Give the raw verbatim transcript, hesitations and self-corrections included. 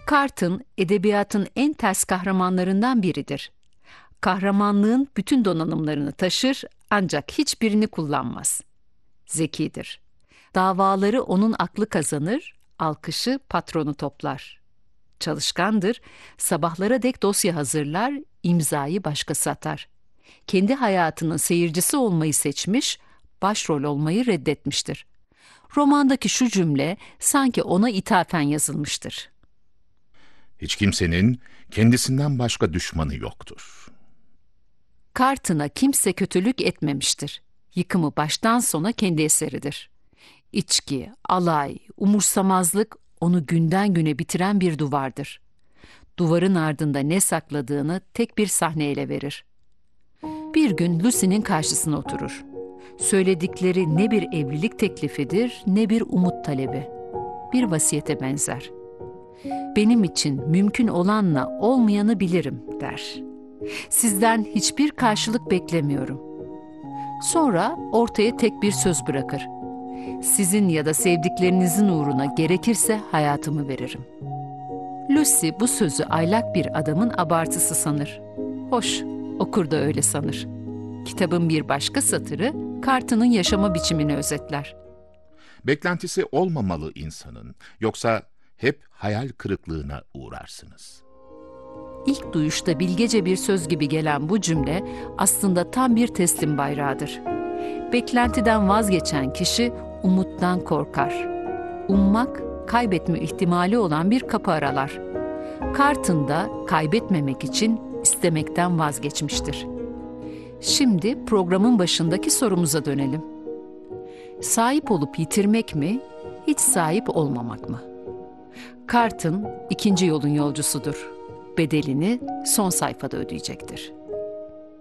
Carton, edebiyatın en ters kahramanlarından biridir. Kahramanlığın bütün donanımlarını taşır ancak hiçbirini kullanmaz. Zekidir. Davaları onun aklı kazanır, alkışı patronu toplar. Çalışkandır, sabahlara dek dosya hazırlar, imzayı başkası atar. Kendi hayatının seyircisi olmayı seçmiş, başrol olmayı reddetmiştir. Romandaki şu cümle sanki ona ithafen yazılmıştır. Hiç kimsenin kendisinden başka düşmanı yoktur. Carton'a kimse kötülük etmemiştir. Yıkımı baştan sona kendi eseridir. İçki, alay, umursamazlık onu günden güne bitiren bir duvardır. Duvarın ardında ne sakladığını tek bir sahne ele verir. Bir gün Lucy'nin karşısına oturur. Söyledikleri ne bir evlilik teklifidir ne bir umut talebi. Bir vasiyete benzer. Benim için mümkün olanla olmayanı bilirim der. Sizden hiçbir karşılık beklemiyorum. Sonra ortaya tek bir söz bırakır. Sizin ya da sevdiklerinizin uğruna gerekirse hayatımı veririm. Lucy bu sözü aylak bir adamın abartısı sanır. Hoş, okur da öyle sanır. Kitabın bir başka satırı Carton'un yaşama biçimini özetler. Beklentisi olmamalı insanın, yoksa hep hayal kırıklığına uğrarsınız. İlk duyuşta bilgece bir söz gibi gelen bu cümle aslında tam bir teslim bayrağıdır. Beklentiden vazgeçen kişi umuttan korkar. Ummak, kaybetme ihtimali olan bir kapı aralar. Carton da kaybetmemek için istemekten vazgeçmiştir. Şimdi programın başındaki sorumuza dönelim. Sahip olup yitirmek mi, hiç sahip olmamak mı? Carton, ikinci yolun yolcusudur. Bedelini son sayfada ödeyecektir.